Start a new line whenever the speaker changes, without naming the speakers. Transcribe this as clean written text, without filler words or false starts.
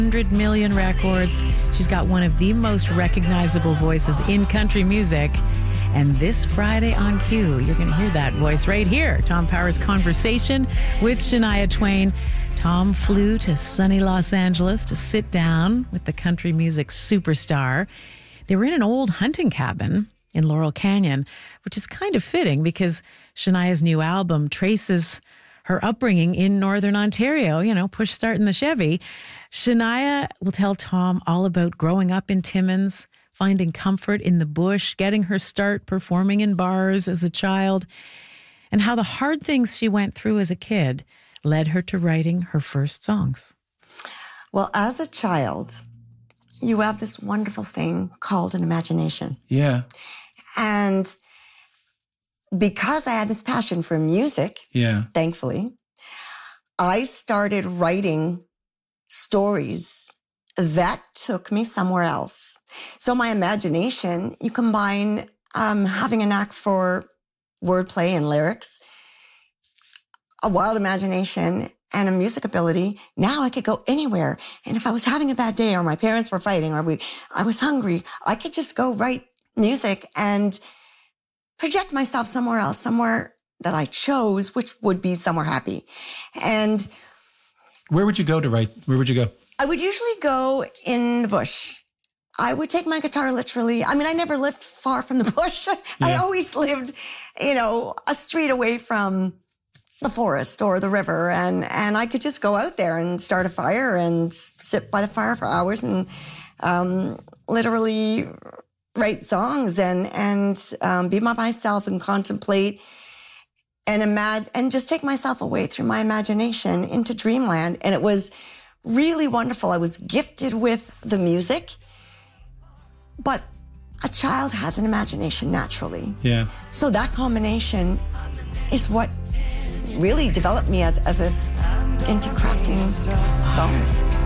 100 million records. She's got one of the most recognizable voices in country music. And this Friday on Q, you're going to hear that voice right here. Tom Power's conversation with Shania Twain. Tom flew to sunny Los Angeles to sit down with the country music superstar. They were in an old hunting cabin in Laurel Canyon, which is kind of fitting because Shania's new album traces her upbringing in Northern Ontario, push start in the Chevy. Shania will tell Tom all about growing up in Timmins, finding comfort in the bush, getting her start performing in bars as a child, and how the hard things she went through as a kid led her to writing her first songs.
Well, as a child, you have this wonderful thing called an imagination.
Yeah.
And because I had this passion for music, thankfully, I started writing stories that took me somewhere else. So my imagination, you combine having a knack for wordplay and lyrics, a wild imagination, and a music ability. Now I could go anywhere. And if I was having a bad day or my parents were fighting or I was hungry, I could just go write music and project myself somewhere else, somewhere that I chose, which would be somewhere happy. And
where would you go to write? Where would you go?
I would usually go in the bush. I would take my guitar literally. I mean, I never lived far from the bush. I always lived, a street away from the forest or the river. And I could just go out there and start a fire and sit by the fire for hours and literally write songs and be by myself and contemplate and just take myself away through my imagination into dreamland. And it was really wonderful. I was gifted with the music, but a child has an imagination naturally.
Yeah.
So that combination is what really developed me into crafting songs.